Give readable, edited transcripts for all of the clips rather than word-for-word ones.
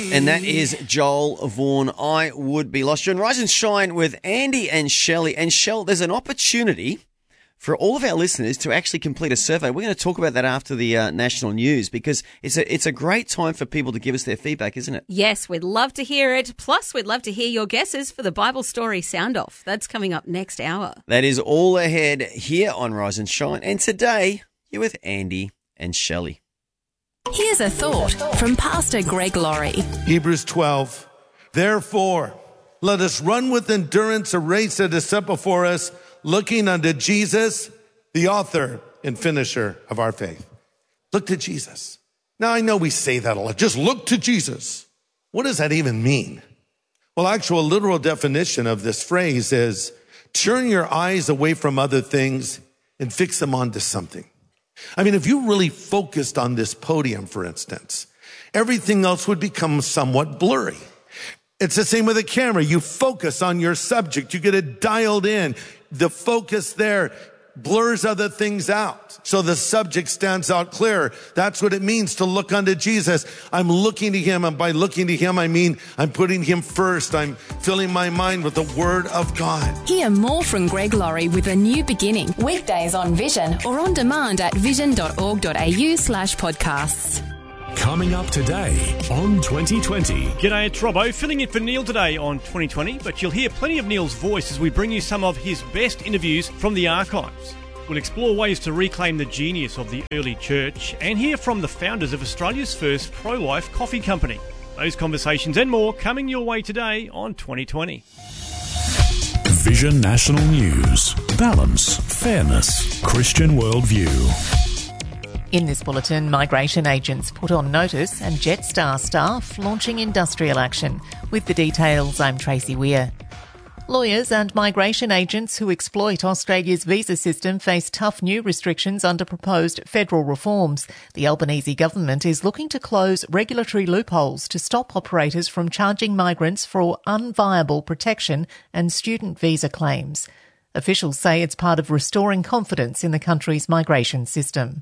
And that is Joel Vaughan, I Would Be Lost. You're on Rise and Shine with Andy and Shelley. And Shell, there's an opportunity for all of our listeners to actually complete a survey. We're going to talk about that after the national news, because it's a great time for people to give us their feedback, isn't it? Yes, we'd love to hear it. Plus, we'd love to hear your guesses for the Bible Story Sound-Off. That's coming up next hour. That is all ahead here on Rise and Shine. And today, you're with Andy and Shelley. Here's a thought from Pastor Greg Laurie. Hebrews 12. Therefore, let us run with endurance a race that is set before us, looking unto Jesus, the author and finisher of our faith. Look to Jesus. Now, I know we say that a lot. Just look to Jesus. What does that even mean? Well, actual literal definition of this phrase is turn your eyes away from other things and fix them onto something. I mean, if you really focused on this podium, for instance, everything else would become somewhat blurry. It's the same with a camera. You focus on your subject. You get it dialed in. The focus there blurs other things out, so the subject stands out clearer. That's what it means to look unto Jesus. I'm looking to him, and by looking to him, I mean I'm putting him first. I'm filling my mind with the Word of God. Hear more from Greg Laurie with A New Beginning, weekdays on Vision or on demand at vision.org.au/podcasts. Coming up today on 2020. G'day, it's Robbo, filling in for Neil today on 2020, but you'll hear plenty of Neil's voice as we bring you some of his best interviews from the archives. We'll explore ways to reclaim the genius of the early church and hear from the founders of Australia's first pro-life coffee company. Those conversations and more coming your way today on 2020. Vision National News. Balance, fairness, Christian worldview. In this bulletin, migration agents put on notice and Jetstar staff launching industrial action. With the details, I'm Tracy Weir. Lawyers and migration agents who exploit Australia's visa system face tough new restrictions under proposed federal reforms. The Albanese government is looking to close regulatory loopholes to stop operators from charging migrants for unviable protection and student visa claims. Officials say it's part of restoring confidence in the country's migration system.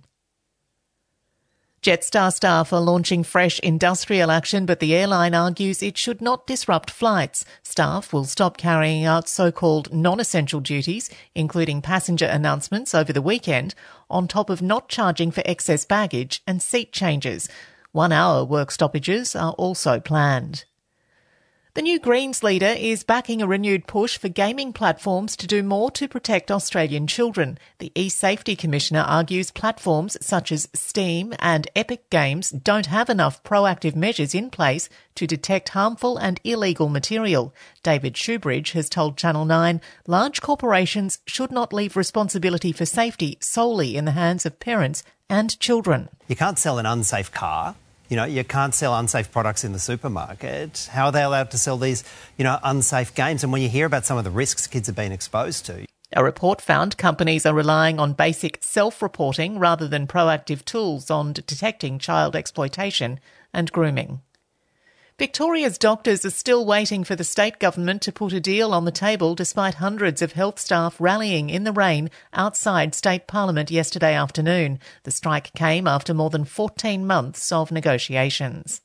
Jetstar staff are launching fresh industrial action, but the airline argues it should not disrupt flights. Staff will stop carrying out so-called non-essential duties, including passenger announcements over the weekend, on top of not charging for excess baggage and seat changes. 1-hour work stoppages are also planned. The new Greens leader is backing a renewed push for gaming platforms to do more to protect Australian children. The eSafety Commissioner argues platforms such as Steam and Epic Games don't have enough proactive measures in place to detect harmful and illegal material. David Shoebridge has told Channel 9 large corporations should not leave responsibility for safety solely in the hands of parents and children. You can't sell an unsafe car. You can't sell unsafe products in the supermarket. How are they allowed to sell these, unsafe games? And when you hear about some of the risks kids have been exposed to. A report found companies are relying on basic self-reporting rather than proactive tools on detecting child exploitation and grooming. Victoria's doctors are still waiting for the state government to put a deal on the table despite hundreds of health staff rallying in the rain outside state parliament yesterday afternoon. The strike came after more than 14 months of negotiations.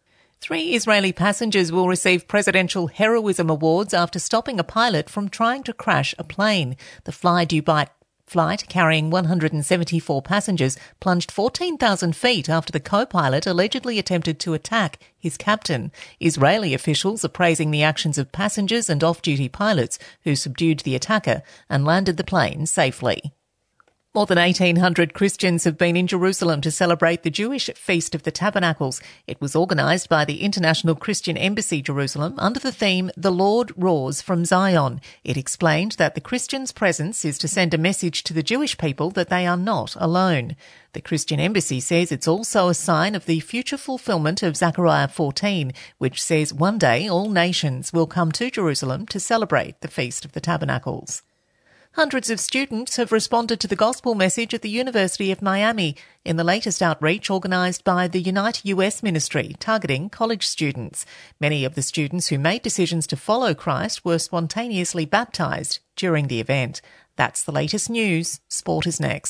3 Israeli passengers will receive presidential heroism awards after stopping a pilot from trying to crash a plane. The Fly Dubai flight carrying 174 passengers plunged 14,000 feet after the co-pilot allegedly attempted to attack his captain. Israeli officials are praising the actions of passengers and off-duty pilots who subdued the attacker and landed the plane safely. More than 1,800 Christians have been in Jerusalem to celebrate the Jewish Feast of the Tabernacles. It was organised by the International Christian Embassy Jerusalem under the theme The Lord Roars from Zion. It explained that the Christians' presence is to send a message to the Jewish people that they are not alone. The Christian Embassy says it's also a sign of the future fulfilment of Zechariah 14, which says one day all nations will come to Jerusalem to celebrate the Feast of the Tabernacles. Hundreds of students have responded to the gospel message at the University of Miami in the latest outreach organised by the Unite US Ministry, targeting college students. Many of the students who made decisions to follow Christ were spontaneously baptised during the event. That's the latest news. Sport is next.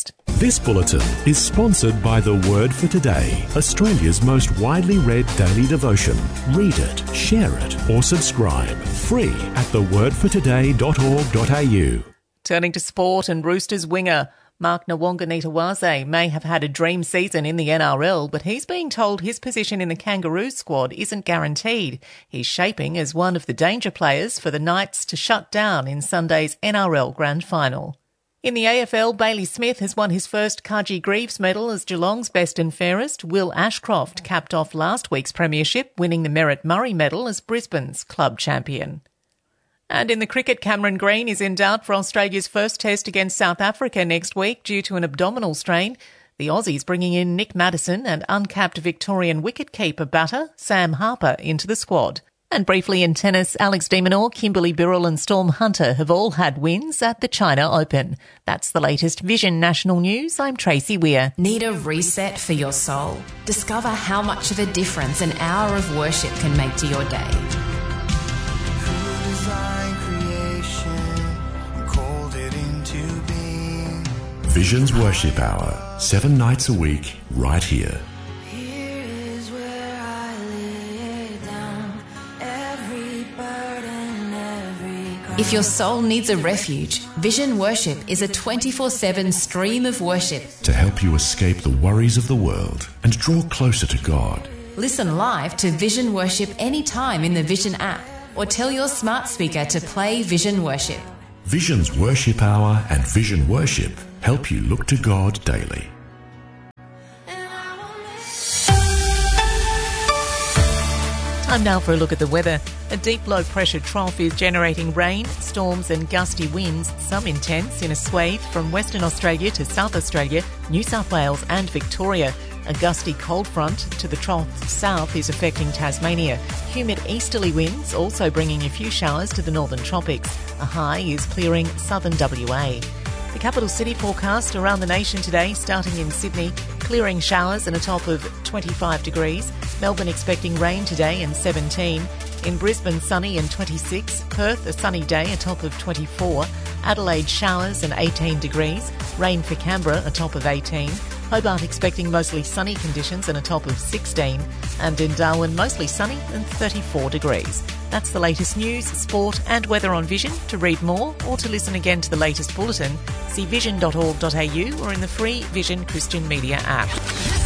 This bulletin is sponsored by The Word for Today, Australia's most widely read daily devotion. Read it, share it, or subscribe. Free at thewordfortoday.org.au. Turning to sport, and Roosters winger Mark Nawonga-Nitawaze may have had a dream season in the NRL, but he's being told his position in the Kangaroos squad isn't guaranteed. He's shaping as one of the danger players for the Knights to shut down in Sunday's NRL Grand Final. In the AFL, Bailey Smith has won his first Kaji Greaves medal as Geelong's best and fairest. Will Ashcroft capped off last week's premiership, winning the Merritt Murray medal as Brisbane's club champion. And in the cricket, Cameron Green is in doubt for Australia's first test against South Africa next week due to an abdominal strain. The Aussies bringing in Nick Maddison and uncapped Victorian wicketkeeper batter Sam Harper into the squad. And briefly in tennis, Alex de Minaur, Kimberly Birrell and Storm Hunter have all had wins at the China Open. That's the latest Vision National News. I'm Tracy Weir. Need a reset for your soul? Discover how much of a difference an hour of worship can make to your day. Vision's Worship Hour, 7 nights a week, right here. If your soul needs a refuge, Vision Worship is a 24/7 stream of worship. To help you escape the worries of the world and draw closer to God. Listen live to Vision Worship anytime in the Vision app, or tell your smart speaker to play Vision Worship. Vision's Worship Hour and Vision Worship help you look to God daily. Time now for a look at the weather. A deep low pressure trough is generating rain, storms and gusty winds, some intense, in a swathe from Western Australia to South Australia, New South Wales and Victoria. A gusty cold front to the trough south is affecting Tasmania. Humid easterly winds also bringing a few showers to the northern tropics. A high is clearing southern WA. The capital city forecast around the nation today, starting in Sydney, clearing showers and a top of 25 degrees. Melbourne expecting rain today and 17. In Brisbane, sunny and 26. Perth, a sunny day, a top of 24. Adelaide, showers and 18 degrees. Rain for Canberra, a top of 18. Hobart expecting mostly sunny conditions and a top of 16. And in Darwin, mostly sunny and 34 degrees. That's the latest news, sport and weather on Vision. To read more or to listen again to the latest bulletin, see vision.org.au or in the free Vision Christian Media app.